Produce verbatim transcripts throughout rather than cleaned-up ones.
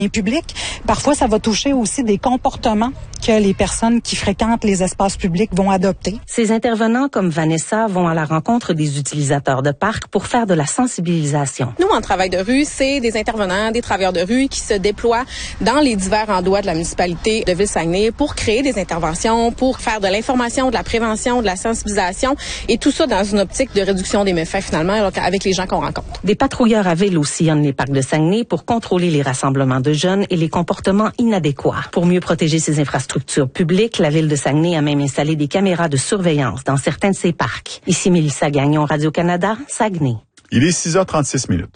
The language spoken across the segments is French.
public. Parfois, ça va toucher aussi des comportements que les personnes qui fréquentent les espaces publics vont adopter. Ces intervenants comme Vanessa vont à la rencontre des utilisateurs de parcs pour faire de la sensibilisation. Nous, en travail de rue, c'est des intervenants, des travailleurs de rue qui se déploient dans les divers endroits de la municipalité de Ville-Saguenay pour créer des interventions, pour faire de l'information, de la prévention, de la sensibilisation et tout ça dans une optique de réduction des méfaits finalement avec les gens qu'on rencontre. Des patrouilleurs à vélo sillonnent les parcs de Saguenay pour contrôler les rassemblements de jeunes et les comportements inadéquats. Pour mieux protéger ces infrastructures publiques, la ville de Saguenay a même installé des caméras de surveillance dans certains de ses parcs. Ici Mélissa Gagnon, Radio-Canada, Saguenay. Il est six heures trente-six minutes.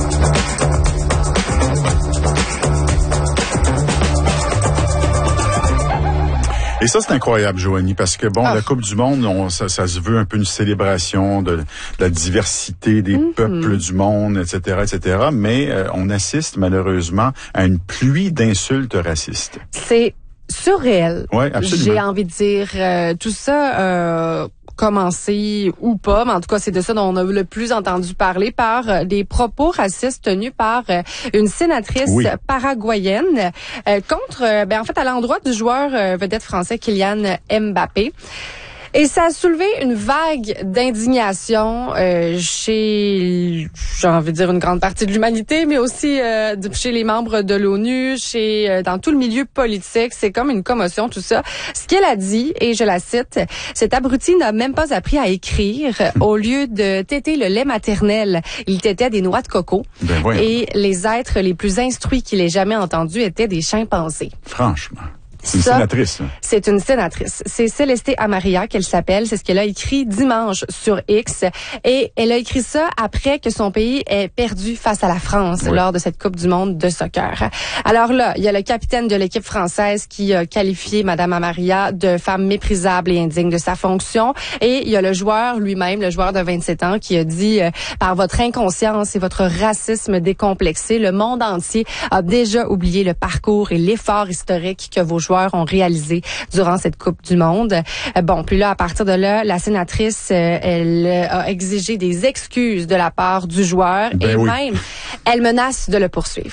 Et ça, c'est incroyable, Joanie, parce que, bon, ah. la Coupe du Monde, on, ça, ça se veut un peu une célébration de, de la diversité des mm-hmm. peuples du monde, et cetera, et cetera, mais euh, on assiste malheureusement à une pluie d'insultes racistes. C'est surréel. Ouais, absolument. J'ai envie de dire, euh, tout ça... Euh commencé ou pas, mais en tout cas, c'est de ça dont on a le plus entendu parler par euh, des propos racistes tenus par euh, une sénatrice oui. paraguayenne euh, contre, euh, ben en fait, à l'endroit du joueur euh, vedette français Kylian Mbappé. Et ça a soulevé une vague d'indignation euh, chez, j'ai envie de dire, une grande partie de l'humanité, mais aussi euh, chez les membres de l'ONU, chez euh, dans tout le milieu politique. C'est comme une commotion, tout ça. Ce qu'elle a dit, et je la cite, « Cet abruti n'a même pas appris à écrire. Au lieu de téter le lait maternel, il tétait des noix de coco. Ben voyons. Et les êtres les plus instruits qu'il ait jamais entendus étaient des chimpanzés. » Franchement. C'est une ça, sénatrice. C'est une sénatrice. C'est Célesté Amaria qu'elle s'appelle. C'est ce qu'elle a écrit dimanche sur X. Et elle a écrit ça après que son pays ait perdu face à la France oui. lors de cette Coupe du monde de soccer. Alors là, il y a le capitaine de l'équipe française qui a qualifié Madame Amaria de femme méprisable et indigne de sa fonction. Et il y a le joueur lui-même, le joueur de vingt-sept ans, qui a dit euh, par votre inconscience et votre racisme décomplexé, le monde entier a déjà oublié le parcours et l'effort historique que vos joueurs ont réalisé durant cette Coupe du monde. Euh, bon, puis là, à partir de là, la sénatrice, euh, elle a exigé des excuses de la part du joueur ben et oui. même, elle menace de le poursuivre.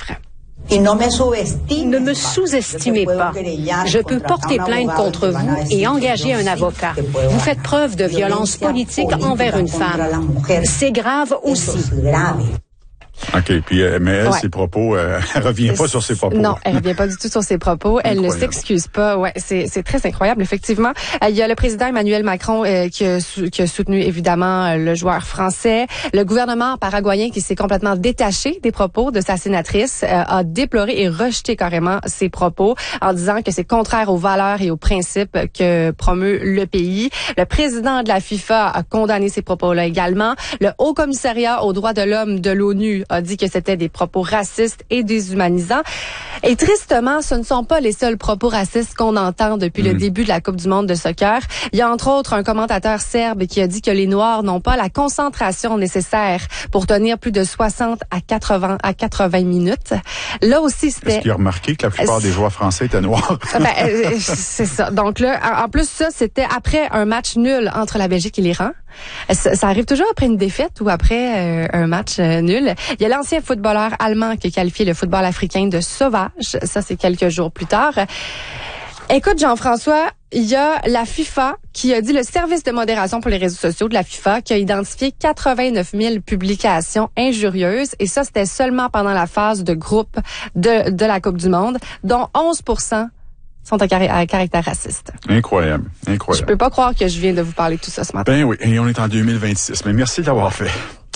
Ne me sous-estimez pas. Je peux porter plainte contre vous et engager un avocat. Vous faites preuve de violence politique envers une femme. C'est grave aussi. OK. Puis, euh, mais elle, ouais. ses propos, euh, elle revient pas sur ses propos. Non, elle revient pas du tout sur ses propos. Elle ne s'excuse pas. Ouais, c'est, c'est très incroyable, effectivement. Euh, il y a le président Emmanuel Macron euh, qui, a sou- qui a soutenu, évidemment, euh, le joueur français. Le gouvernement paraguayen qui s'est complètement détaché des propos de sa sénatrice euh, a déploré et rejeté carrément ses propos en disant que c'est contraire aux valeurs et aux principes que promeut le pays. Le président de la FIFA a condamné ces propos-là également. Le Haut Commissariat aux droits de l'homme de l'ONU a dit que c'était des propos racistes et déshumanisants. Et tristement, ce ne sont pas les seuls propos racistes qu'on entend depuis mmh. le début de la Coupe du monde de soccer. Il y a entre autres un commentateur serbe qui a dit que les Noirs n'ont pas la concentration nécessaire pour tenir plus de soixante à quatre-vingts minutes. Là aussi, c'était... Est-ce qu'il a remarqué que la plupart des joueurs français étaient noirs? ben, euh, c'est ça. Donc là, en plus, ça, c'était après un match nul entre la Belgique et l'Iran. Ça, ça arrive toujours après une défaite ou après euh, un match euh, nul. Il y a l'ancien footballeur allemand qui a qualifié le football africain de sauvage. Ça, c'est quelques jours plus tard. Écoute, Jean-François, il y a la FIFA qui a dit, le service de modération pour les réseaux sociaux de la FIFA, qui a identifié quatre-vingt-neuf mille publications injurieuses. Et ça, c'était seulement pendant la phase de groupe de, de la Coupe du monde, dont onze pour cent sont à, car- à caractère raciste. Incroyable, incroyable. Je peux pas croire que je viens de vous parler de tout ça ce matin. Ben oui, et on est en deux mille vingt-six, mais merci de l'avoir fait.